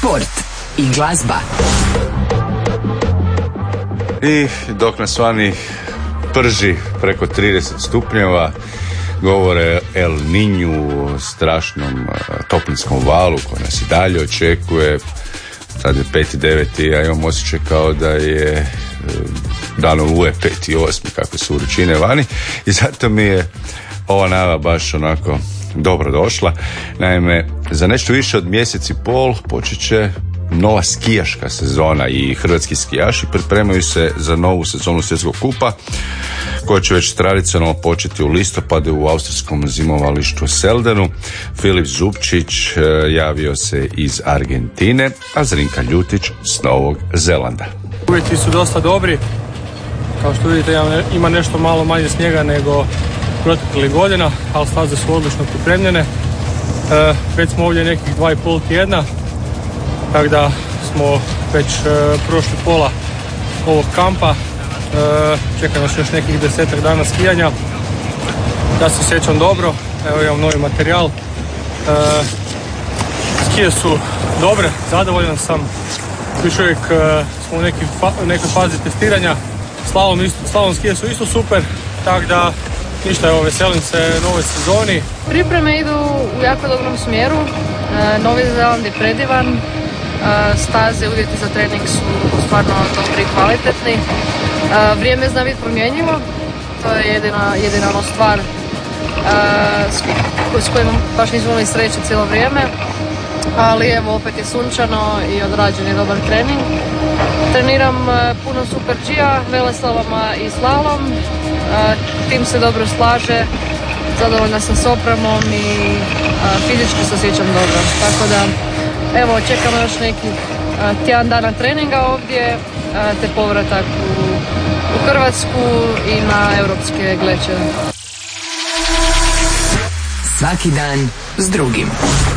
sport i glazba. I dok nas vani prži preko 30 stupnjeva, govore El Niñu, strašnom toplinskom valu koji nas i dalje očekuje. Sad je 5.9. ja imam osjećaj kao da je dan Oluje 5.8. kako su vrućine vani i zato mi je ova najava baš onako dobro došla. Naime, za nešto više od mjesec i pol počet će nova skijaška sezona i hrvatski skijaši pripremaju se za novu sezonu svjetskog kupa koja će već tradicionalno početi u listopadu u austrijskom zimovalištu Seldenu. Filip Zupčić javio se iz Argentine, a Zrinka Ljutić s Novog Zelanda. Uvjeti su dosta dobri, kao što vidite ima nešto malo manje snijega nego proteklih godina, ali staze su odlično pripremljene. Već smo ovdje nekih 2,5 tjedna, tako da smo već prošli pola ovog kampa. Čeka nas još nekih 10 dana skijanja. Ja se sjećam dobro, evo imam novi materijal. Skije su dobre, zadovoljan sam. Još uvijek smo u nekoj fazi testiranja. Slalom skije su isto super, tako da ništa, evo, veselim se novoj sezoni. Pripreme idu u jako dobrom smjeru. Novi Zeland je predivan. Staze, uvjeti za trening su stvarno dobri i kvalitetni. Vrijeme zna biti promjenjivo. To je jedina stvar s kojom baš nismo imali sreće cijelo vrijeme. Ali evo, opet je sunčano i odrađen je dobar trening. Treniram puno super G-a, veleslaloma i slalom. Tim se dobro slaže, zadovoljna sam s opremom i fizički se osjećam dobro. Tako da, evo, čekamo još neki tjedan dana treninga ovdje, te povratak u Hrvatsku i na europske glečeve. Svaki dan s drugim.